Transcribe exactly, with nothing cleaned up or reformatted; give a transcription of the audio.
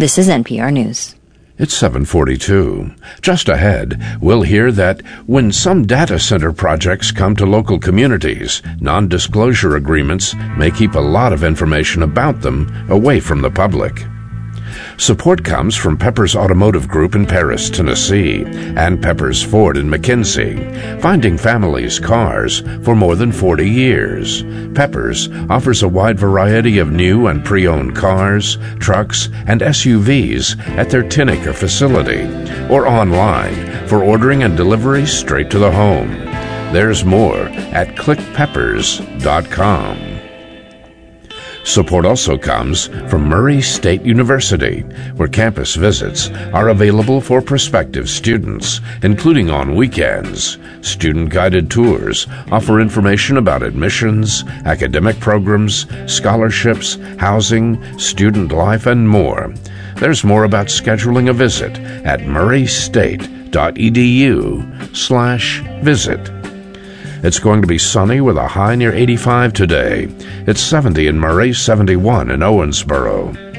This is N P R News. It's seven forty-two. Just ahead, we'll hear that when some data center projects come to local communities, non-disclosure agreements may keep a lot of information about them away from the public. Support comes from Peppers Automotive Group in Paris, Tennessee, and Peppers Ford in McKinsey, finding families cars for more than forty years. Peppers offers a wide variety of new and pre-owned cars, trucks, and S U Vs at their Tinnaker facility, or online for ordering and delivery straight to the home. There's more at click peppers dot com. Support also comes from Murray State University, where campus visits are available for prospective students, including on weekends. Student-guided tours offer information about admissions, academic programs, scholarships, housing, student life, and more. There's more about scheduling a visit at murraystate dot e d u slash visit. It's going to be sunny with a high near eighty-five today. It's seventy in Murray, seventy-one in Owensboro.